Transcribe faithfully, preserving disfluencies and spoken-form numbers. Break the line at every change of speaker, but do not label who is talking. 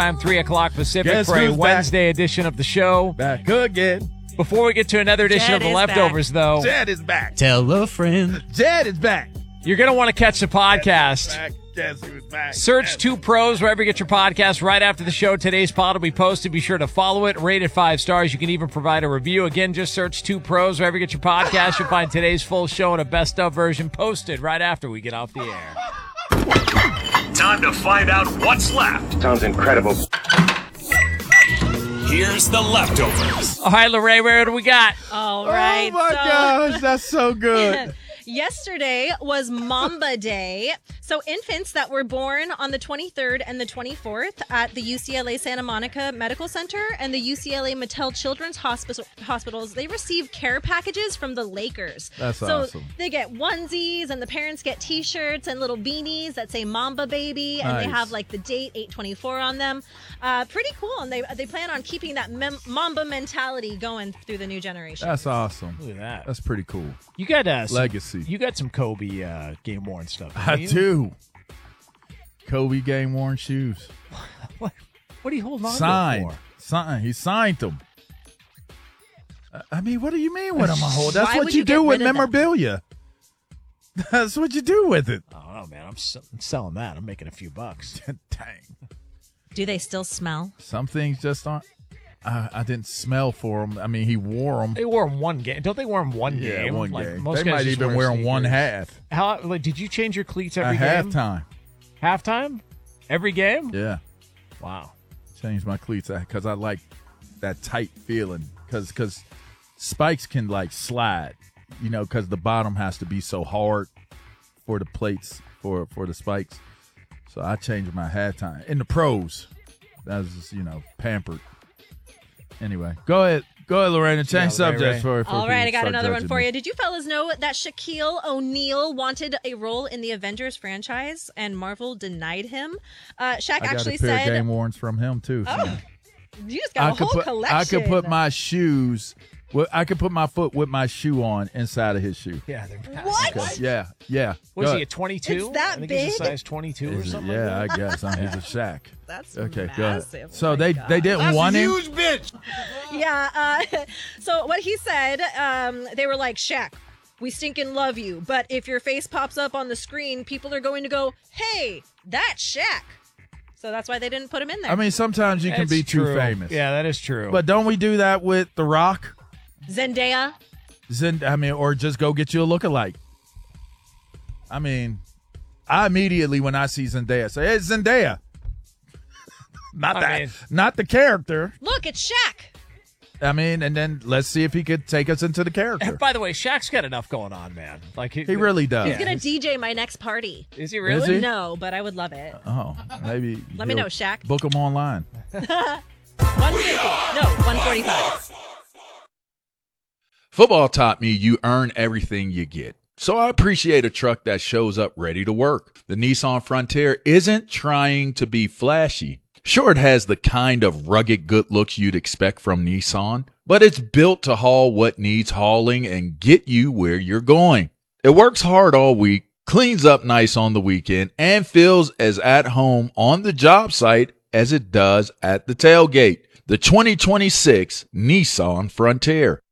Time three o'clock Pacific
Guess
for a
who's
Wednesday edition of the show.
Back again.
Before we get to another edition
Jed
of the
is
leftovers,
back.
though,
Jed is back.
Tell a friend.
Jed is back.
you're going to want to catch the podcast.
Back. Guess who's back?
Search
Yes.
Two Pros wherever you get your podcast. Right after the show, today's pod will be posted. Be sure to follow it, rate it five stars. You can even provide a review. Again, just search Two Pros wherever you get your podcast. You'll find today's full show and a best of version posted right after we get off the air.
Time to find out what's left.
Sounds incredible.
Here's the leftovers.
All right, Lorraine, where do we got?
All right.
Oh, my
so-
gosh. That's so good.
Yesterday was Mamba Day. So infants that were born on the twenty-third and the twenty-fourth at the U C L A Santa Monica Medical Center and the U C L A Mattel Children's Hospital hospitals, they receive care packages from the Lakers.
That's
so
awesome.
They get onesies and the parents get t-shirts and little beanies that say Mamba Baby and they
Nice.
have like the date eight twenty-four on them. Uh, pretty cool. And they they plan on keeping that mem- Mamba mentality going through the new generation.
That's awesome.
Look at that.
That's pretty cool.
You got uh, some,
Legacy.
You got some Kobe uh, game worn stuff.
I
don't you?
do. Kobe game worn shoes.
What? What are you holding on
Signed.
to it
Signed. He signed them. I- I mean, what do you mean with them? Hold? That's
Why
what
would
you,
you
do
get
with
rid of them?
memorabilia. That's what you do with it.
for? I don't know, man. I'm, s- I'm selling that. I'm making a few bucks.
Dang.
Do they still smell?
Some things just aren't. I, I didn't smell for him. I mean, he wore them.
They wore them one game. Don't they wear them one
Yeah,
game?
one
Like,
game.
Most
They
guys
might
just
even wear them one
sneakers.
half.
How? Like, did you change your cleats every
At
game?
halftime.
Halftime? Every game?
Yeah.
Wow.
Changed my cleats because I like that tight feeling. Because spikes can like slide, you know, because the bottom has to be so hard for the plates for for the spikes. So I changed my halftime in the pros. That was just, you know, pampered. Anyway, go ahead, go ahead, Lorena. Change
Yeah, Ray,
subjects
Ray.
for. for
All right, I got
start
another one
judging
for
me.
you. Did you fellas know that Shaquille O'Neal wanted a role in the Avengers franchise and Marvel denied him? Uh, Shaq
I got
actually
a pair
said,
of game warrants from him too. so.
Oh, "You just got a
I could
whole
put
collection."
I could put my shoes. Well, I could put my foot with my shoe on inside of his shoe.
Yeah. They're
What?
Okay, Yeah, yeah.
Was
Go
he
ahead.
a twenty-two?
It's that
I think he's a
big?
size twenty-two or
Is it?
something.
Yeah,
like
I guess. Huh? He's a Shaq.
That's
Okay, go ahead.
massive.
So
Oh my
they
God.
they didn't want him.
bitch.
Yeah. Uh, so what he said, um, they were like, Shaq, we stinking love you, but if your face pops up on the screen, people are going to go, hey, that's Shaq. So that's why they didn't put him in there.
I mean, sometimes you can
That's
be too
true.
famous.
Yeah, that is true.
But don't we do that with The Rock?
Zendaya.
Zend- I mean, or just go get you a lookalike. I mean, I immediately when I see Zendaya say, "Hey, Zendaya." Not
I
that,
mean-
not the character.
Look, it's Shaq.
I mean, and then let's see if he could take us into the character.
By the way, Shaq's got enough going on, man. Like
He really does.
He's going to D J my next party.
Is he really?
he?
No, but I would love it.
Oh, maybe.
Let me
he'll
know, Shaq.
Book him online.
one fifty. No, one forty-five.
Football taught me you earn everything you get. So I appreciate a truck that shows up ready to work. The Nissan Frontier isn't trying to be flashy. Sure, it has the kind of rugged good looks you'd expect from Nissan, but it's built to haul what needs hauling and get you where you're going. It works hard all week, cleans up nice on the weekend, and feels as at home on the job site as it does at the tailgate. The twenty twenty-six Nissan Frontier.